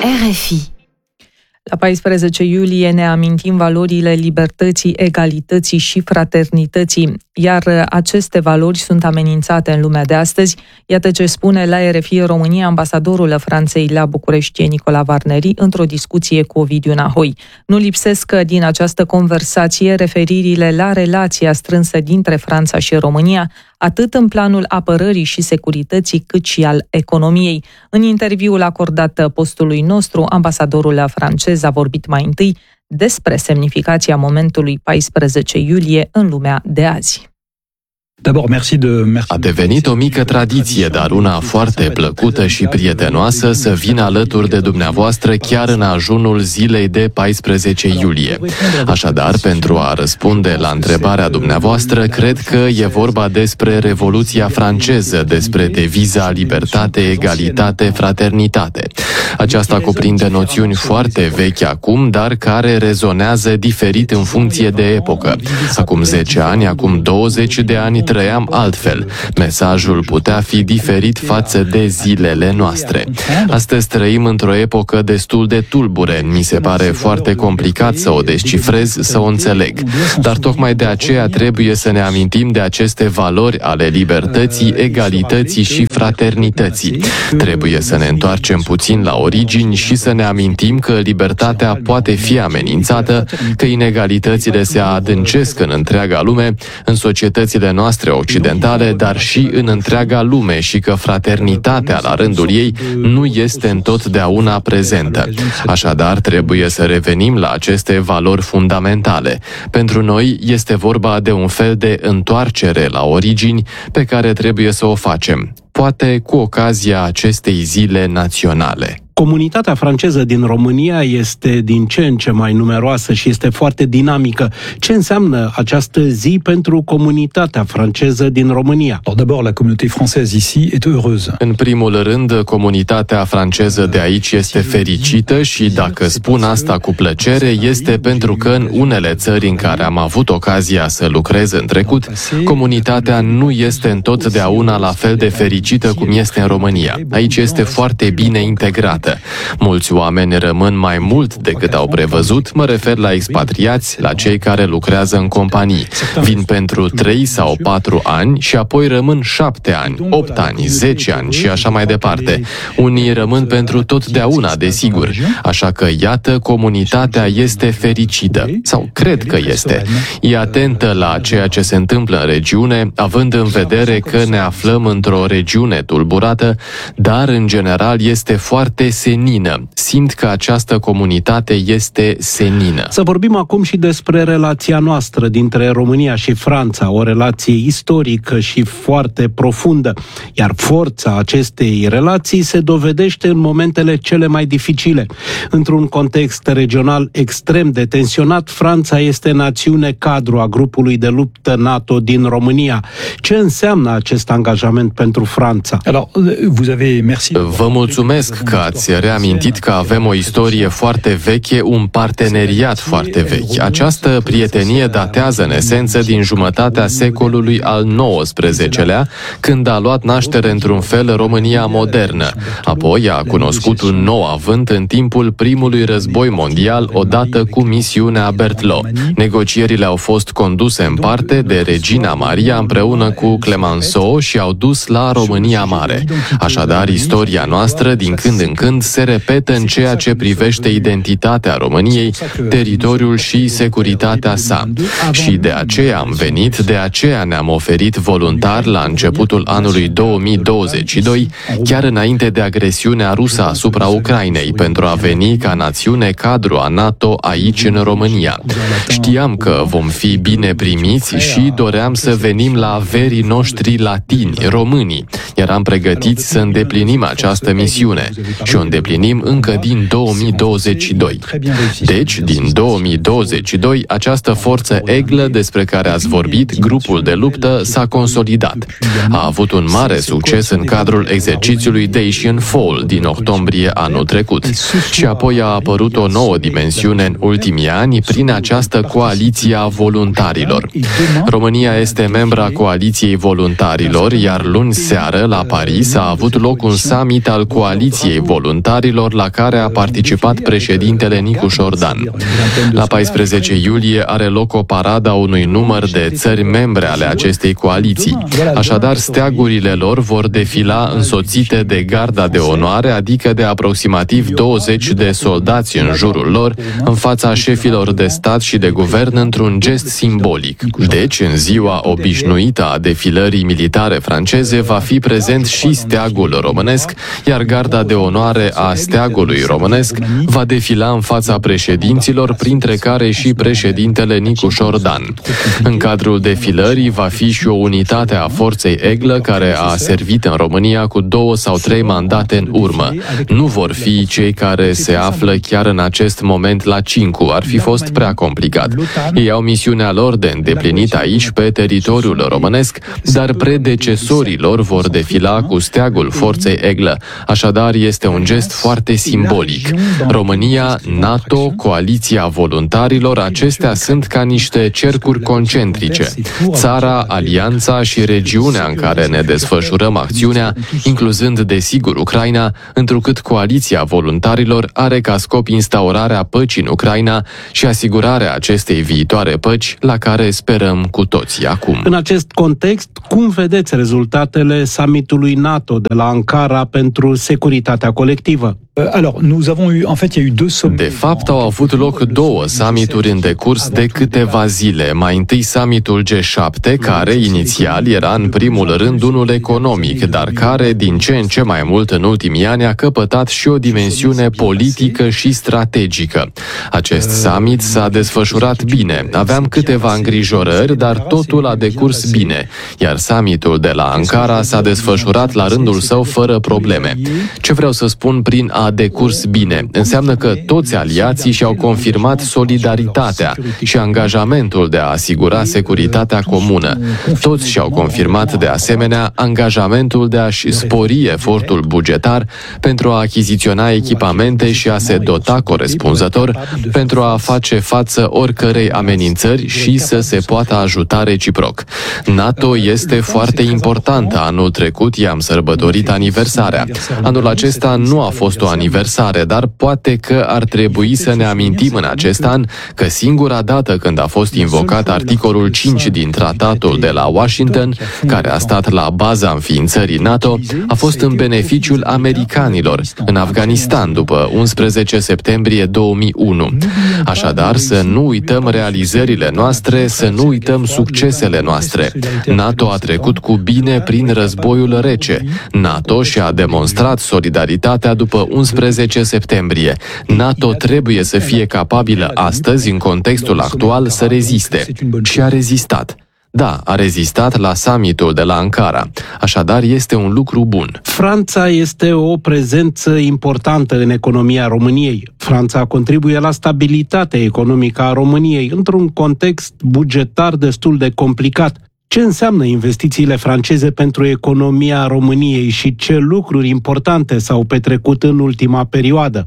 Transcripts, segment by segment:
RFI. La 14 iulie ne amintim valorile libertății, egalității și fraternității, iar aceste valori sunt amenințate în lumea de astăzi. Iată ce spune la RFI România ambasadorul Franței la București, Nicola Varneri, într-o discuție cu Ovidiu Nahoi. Nu lipsesc din această conversație referirile la relația strânsă dintre Franța și România, atât în planul apărării și securității, cât și al economiei. În interviul acordat postului nostru, ambasadorul francez a vorbit mai întâi despre semnificația momentului 14 iulie în lumea de azi. A devenit o mică tradiție, dar una foarte plăcută și prietenoasă, să vin alături de dumneavoastră chiar în ajunul zilei de 14 iulie. Așadar, pentru a răspunde la întrebarea dumneavoastră, cred că e vorba despre Revoluția franceză, despre deviza libertate, egalitate, fraternitate. Aceasta cuprinde noțiuni foarte vechi acum, dar care rezonează diferit în funcție de epocă. Acum 10 ani, acum 20 de ani, trăiam altfel. Mesajul putea fi diferit față de zilele noastre. Astăzi trăim într-o epocă destul de tulbure. Mi se pare foarte complicat să o descifrez, să o înțeleg. Dar tocmai de aceea trebuie să ne amintim de aceste valori ale libertății, egalității și fraternității. Trebuie să ne întoarcem puțin la origini și să ne amintim că libertatea poate fi amenințată, că inegalitățile se adâncesc în întreaga lume, în societățile noastre occidentale, dar și în întreaga lume și că fraternitatea, la rândul ei, nu este întotdeauna prezentă. Așadar, trebuie să revenim la aceste valori fundamentale. Pentru noi este vorba de un fel de întoarcere la origini pe care trebuie să o facem, poate cu ocazia acestei zile naționale. Comunitatea franceză din România este din ce în ce mai numeroasă și este foarte dinamică. Ce înseamnă această zi pentru comunitatea franceză din România? În primul rând, comunitatea franceză de aici este fericită și, dacă spun asta cu plăcere, este pentru că în unele țări în care am avut ocazia să lucrez în trecut, comunitatea nu este întotdeauna la fel de fericită cum este în România. Aici este foarte bine integrată. Mulți oameni rămân mai mult decât au prevăzut, mă refer la expatriați, la cei care lucrează în companii. Vin pentru 3 sau 4 ani și apoi rămân 7 ani, 8 ani, 10 ani și așa mai departe. Unii rămân pentru totdeauna, desigur. Așa că, iată, comunitatea este fericită. Sau cred că este. E atentă la ceea ce se întâmplă în regiune, având în vedere că ne aflăm într-o regiune tulburată, dar, în general, este foarte senină. Simt că această comunitate este senină. Să vorbim acum și despre relația noastră dintre România și Franța, o relație istorică și foarte profundă, iar forța acestei relații se dovedește în momentele cele mai dificile. Într-un context regional extrem de tensionat, Franța este națiune cadru a grupului de luptă NATO din România. Ce înseamnă acest angajament pentru Franța? Vă mulțumesc că ați reamintit că avem o istorie foarte veche, un parteneriat foarte vechi. Această prietenie datează în esență din jumătatea secolului al XIX-lea, când a luat naștere într-un fel România modernă. Apoi a cunoscut un nou avânt în timpul primului război mondial, odată cu misiunea Berthelot. Negocierile au fost conduse în parte de Regina Maria împreună cu Clemenceau și au dus la România Mare. Așadar, istoria noastră, din când în când, se repetă în ceea ce privește identitatea României, teritoriul și securitatea sa. Și de aceea am venit, de aceea ne-am oferit voluntar la începutul anului 2022, chiar înainte de agresiunea rusă asupra Ucrainei, pentru a veni ca națiune cadru a NATO aici în România. Știam că vom fi bine primiți și doream să venim la verii noștri latini, românii, eram pregătiți să îndeplinim această misiune și o îndeplinim încă din 2022. Deci, din 2022, această forță eglă despre care ați vorbit, grupul de luptă, s-a consolidat. A avut un mare succes în cadrul exercițiului Dacian Fall din octombrie anul trecut. Și apoi a apărut o nouă dimensiune în ultimii ani prin această coaliție a voluntarilor. România este membra coaliției voluntarilor, iar luni seară, la Paris, a avut loc un summit al coaliției voluntarilor voluntarilor la care a participat președintele Nicușor Dan. La 14 iulie are loc o paradă a unui număr de țări membre ale acestei coaliții. Așadar, steagurile lor vor defila însoțite de garda de onoare, adică de aproximativ 20 de soldați în jurul lor, în fața șefilor de stat și de guvern, într-un gest simbolic. Deci, în ziua obișnuită a defilării militare franceze, va fi prezent și steagul românesc, iar garda de onoare a steagului românesc va defila în fața președinților, printre care și președintele Nicușor Dan. În cadrul defilării va fi și o unitate a forței Eglă, care a servit în România cu 2 sau 3 mandate în urmă. Nu vor fi cei care se află chiar în acest moment la Cincu, ar fi fost prea complicat. Ei au misiunea lor de îndeplinit aici, pe teritoriul românesc, dar predecesorii lor vor defila cu steagul forței Eglă. Așadar, este un gest foarte simbolic. România, NATO, coaliția voluntarilor, acestea sunt ca niște cercuri concentrice. Țara, alianța și regiunea în care ne desfășurăm acțiunea, incluzând desigur Ucraina, întrucât coaliția voluntarilor are ca scop instaurarea păcii în Ucraina și asigurarea acestei viitoare păci la care sperăm cu toții acum. În acest context, cum vedeți rezultatele summitului NATO de la Ankara pentru securitatea colectivă? De fapt, au avut loc 2 summituri în decurs de câteva zile. Mai întâi summitul G7, care inițial era în primul rând unul economic, dar care, din ce în ce mai mult în ultimii ani, a căpătat și o dimensiune politică și strategică. Acest summit s-a desfășurat bine. Aveam câteva îngrijorări, dar totul a decurs bine, iar summitul de la Ankara s-a desfășurat la rândul său fără probleme. Ce vreau să spun prin a decurs bine? Înseamnă că toți aliații și-au confirmat solidaritatea și angajamentul de a asigura securitatea comună. Toți și-au confirmat de asemenea angajamentul de a-și spori efortul bugetar pentru a achiziționa echipamente și a se dota corespunzător pentru a face față oricărei amenințări și să se poată ajuta reciproc. NATO este foarte importantă. Anul trecut i-am sărbătorit aniversarea. Anul acesta nu a fost o aniversare, dar poate că ar trebui să ne amintim în acest an că singura dată când a fost invocat articolul 5 din tratatul de la Washington, care a stat la baza înființării NATO, a fost în beneficiul americanilor, în Afganistan, după 11 septembrie 2001. Așadar, să nu uităm realizările noastre, să nu uităm succesele noastre. NATO a trecut cu bine prin războiul rece. NATO și-a demonstrat solidaritatea după 11 septembrie. NATO trebuie să fie capabilă astăzi, în contextul actual, să reziste. Și a rezistat. Da, a rezistat la summitul de la Ankara. Așadar, este un lucru bun. Franța este o prezență importantă în economia României. Franța contribuie la stabilitatea economică a României într-un context bugetar destul de complicat. Ce înseamnă investițiile franceze pentru economia României și ce lucruri importante s-au petrecut în ultima perioadă?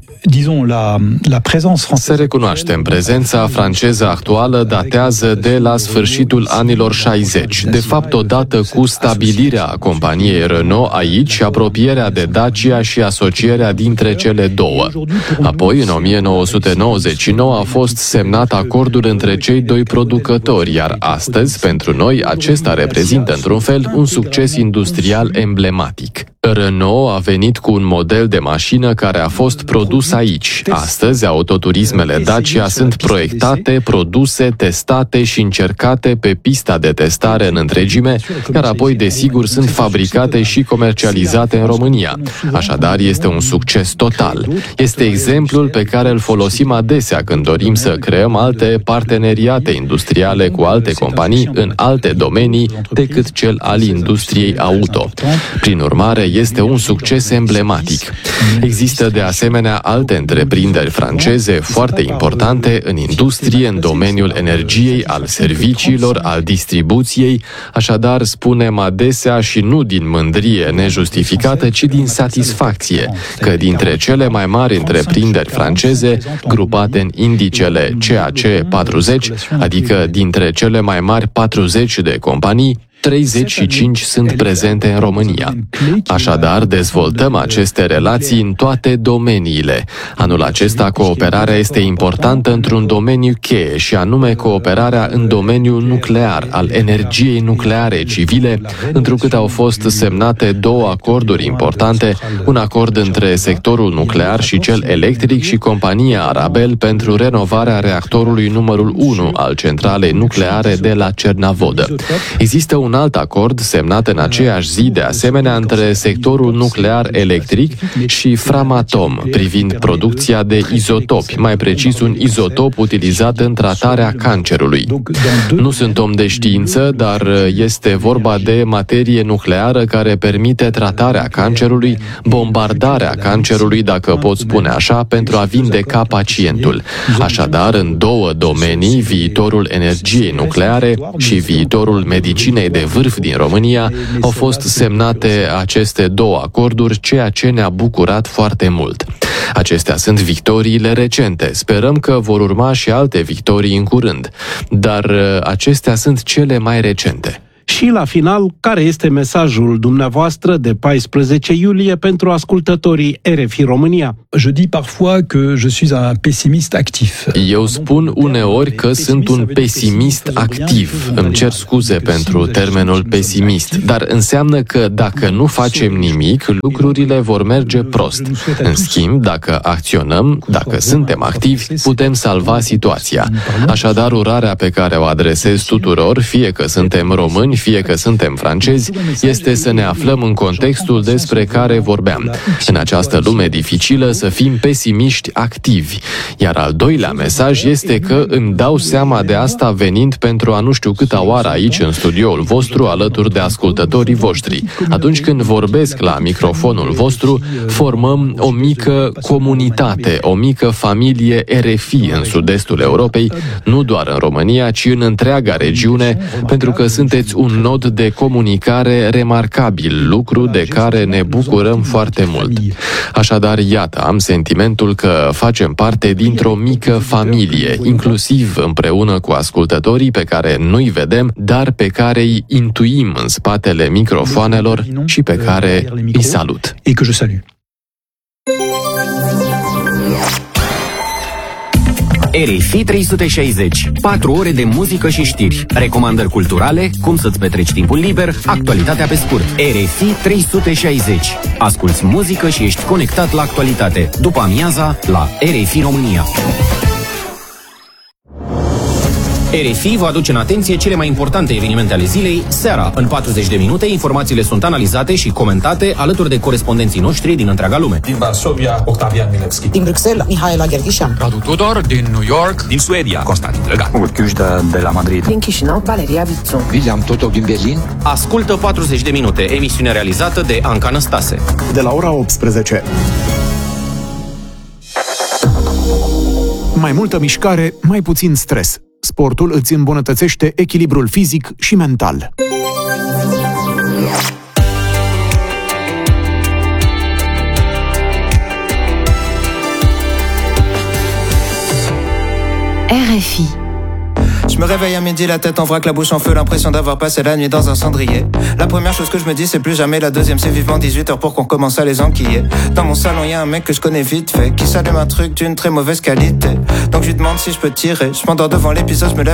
Să recunoaștem, prezența franceză actuală datează de la sfârșitul anilor 60. De fapt, odată cu stabilirea companiei Renault aici, apropierea de Dacia și asocierea dintre cele două. Apoi, în 1999 a fost semnat acordul între cei 2 producători, iar astăzi, pentru noi, acesta reprezintă, într-un fel, un succes industrial emblematic. Renault a venit cu un model de mașină care a fost produs aici. Astăzi, autoturismele Dacia sunt proiectate, produse, testate și încercate pe pista de testare în întregime, iar apoi, desigur, sunt fabricate și comercializate în România. Așadar, este un succes total. Este exemplul pe care îl folosim adesea când dorim să creăm alte parteneriate industriale cu alte companii în alte domenii decât cel al industriei auto. Prin urmare, este un succes emblematic. Există de asemenea alte întreprinderi franceze foarte importante în industrie, în domeniul energiei, al serviciilor, al distribuției, așadar spunem adesea și nu din mândrie nejustificată, ci din satisfacție, că dintre cele mai mari întreprinderi franceze, grupate în indicele CAC 40, adică dintre cele mai mari 40 de companii, 35 sunt prezente în România. Așadar, dezvoltăm aceste relații în toate domeniile. Anul acesta, cooperarea este importantă într-un domeniu cheie, și anume cooperarea în domeniul nuclear, al energiei nucleare civile, întrucât au fost semnate 2 acorduri importante, un acord între sectorul nuclear și cel electric și compania Arabel pentru renovarea reactorului numărul 1 al centralei nucleare de la Cernavodă. Există un alt acord semnat în aceeași zi, de asemenea, între sectorul nuclear electric și Framatome, privind producția de izotopi, mai precis un izotop utilizat în tratarea cancerului. Nu sunt om de știință, dar este vorba de materie nucleară care permite tratarea cancerului, bombardarea cancerului, dacă pot spune așa, pentru a vindeca pacientul. Așadar, în 2 domenii, viitorul energiei nucleare și viitorul medicinei de vârf din România, au fost semnate aceste 2 acorduri, ceea ce ne-a bucurat foarte mult. Acestea sunt victoriile recente. Sperăm că vor urma și alte victorii în curând, dar acestea sunt cele mai recente. Și la final, care este mesajul dumneavoastră de 14 iulie pentru ascultătorii RFI România? Eu spun uneori că sunt un pesimist activ. Îmi cer scuze pentru termenul pesimist, dar înseamnă că dacă nu facem nimic, lucrurile vor merge prost. În schimb, dacă acționăm, dacă suntem activi, putem salva situația. Așadar, urarea pe care o adresez tuturor, fie că suntem români, fie că suntem francezi, este să ne aflăm în contextul despre care vorbeam. În această lume dificilă, să fim pesimiști activi. Iar al doilea mesaj este că îmi dau seama de asta venind pentru a nu știu câta oară aici în studioul vostru, alături de ascultătorii voștri. Atunci când vorbesc la microfonul vostru, formăm o mică comunitate, o mică familie RFI în sud-estul Europei, nu doar în România, ci în întreaga regiune, pentru că sunteți un nod de comunicare remarcabil, lucru de care ne bucurăm foarte mult. Așadar, iată, am sentimentul că facem parte dintr-o mică familie, inclusiv împreună cu ascultătorii pe care nu-i vedem, dar pe care îi intuim în spatele microfoanelor și pe care îi salut. RFI 360. 4 ore de muzică și știri, recomandări culturale, cum să-ți petreci timpul liber, actualitatea pe scurt. RFI 360. Asculți muzică și ești conectat la actualitate. După amiaza, la RFI România. RFI vă aduce în atenție cele mai importante evenimente ale zilei, seara. În 40 de minute, informațiile sunt analizate și comentate alături de corespondenții noștri din întreaga lume. Din Varsovia, Octavian Milevski. Din Bruxelles, Mihaela Gherghișan. Radu Tudor, din New York. Din Suedia, Constantin Drăgan. Urchiușda de la Madrid. Din Chișinău, Valeria Vițu. William Totov din Berlin. Ascultă 40 de minute, emisiune realizată de Anca Năstase. De la ora 18. Mai multă mișcare, mai puțin stres. Sportul îți îmbunătățește echilibrul fizic și mental. RFI. Je me réveille à midi, la tête en vrac, la bouche en feu, l'impression d'avoir passé la nuit dans un cendrier. La première chose que je me dis, c'est plus jamais. La deuxième, c'est vivement 18h pour qu'on commence à les enquiller. Dans mon salon, y a un mec que je connais vite fait, qui s'allume un truc d'une très mauvaise qualité. Donc je lui demande si je peux tirer. Je m'endors devant l'épisode, je me lève